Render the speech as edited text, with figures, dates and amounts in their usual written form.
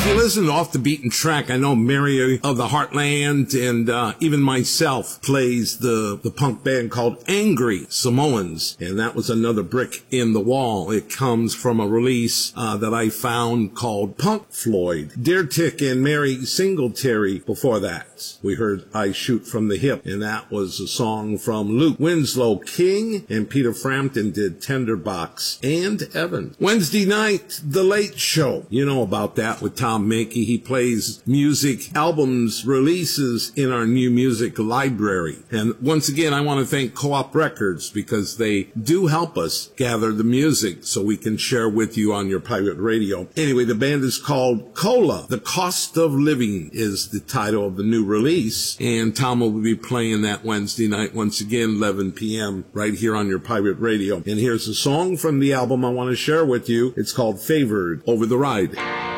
If you listen to Off the Beaten Track, I know Mary of the Heartland and even myself plays the punk band called Angry Samoans, and that was another brick in the wall. It comes from a release that I found called Punk Floyd. Deer Tick and Mary Singletary before that. We heard I Shoot from the Hip, and that was a song from Luke Winslow King, and Peter Frampton did Tenderbox and Evan. Wednesday night, The Late Show. You know about that with Tom Mackey. He plays music, albums, releases in our new music library. And once again, I want to thank Co-op Records because they do help us gather the music so we can share with you on your pirate radio. Anyway, the band is called Cola. The Cost of Living is the title of the new release. And Tom will be playing that Wednesday night, once again, 11 p.m. right here on your pirate radio. And here's a song from the album I want to share with you. It's called Favored Over the Ride.